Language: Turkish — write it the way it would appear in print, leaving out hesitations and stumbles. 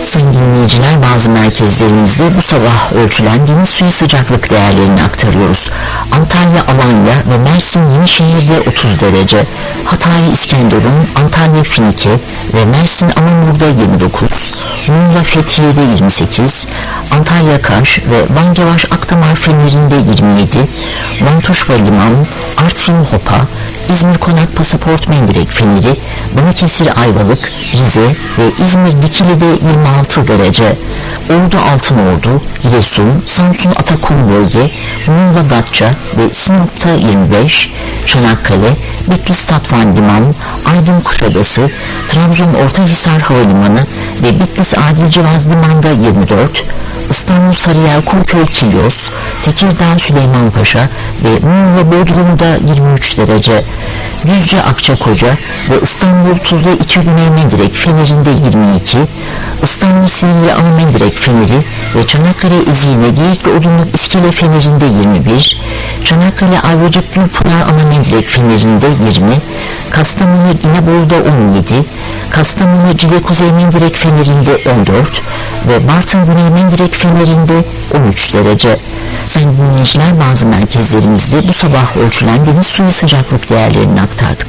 Sayın dinleyiciler, bazı merkezlerimizde bu sabah ölçülen deniz suyu sıcaklık değerlerini aktarıyoruz. Antalya, Alanya ve Mersin Yenişehir'de 30 derece, Hatay, İskenderun, Antalya, Finike ve Mersin Anamur'da 29, Muğla, Fethiye'de 28, Antalya, Kaş ve Van Gevaş Akdamar Feneri'nde 27, Mantuşba Liman, Artvin Hopa, İzmir Konak Pasaport Mendirek Feneri, Balıkesir Ayvalık, Rize ve İzmir Dikili'de 26 derece, Ordu Altınordu, Giresun, Samsun Atakum Bölge, Muğla Datça ve Sinop'ta 25, Çanakkale, Bitlis Tatvan Liman, Aydın Kuşadası, Trabzon Ortahisar Havalimanı ve Bitlis Adilcevaz Liman'da 24, İstanbul Sarıyer Kurköy Kilyos, Tekirdağ Süleymanpaşa ve Muğla Bodrum'da 23 derece, Düzce Akçakoca ve İstanbul Tuzla İki Güney Mendirek Feneri'nde 22, İstanbul Silivri Ana Mendirek Feneri ve Çanakkale İzine Geyikli Odunluk İskele Feneri'nde 21, Çanakkale Ayvacık Gülpınar Ana Mendirek Feneri'nde 20, Kastamonu İnebolu'da 17, Kastamonu Cile Kuzey Mendirek Feneri'nde 14 ve Bartın Güney Mendirek Feneri'nde 13 derece. Sayın dinleyiciler, bazı merkezlerimizde bu sabah ölçülen deniz suyu sıcaklık değerlerini aktardık.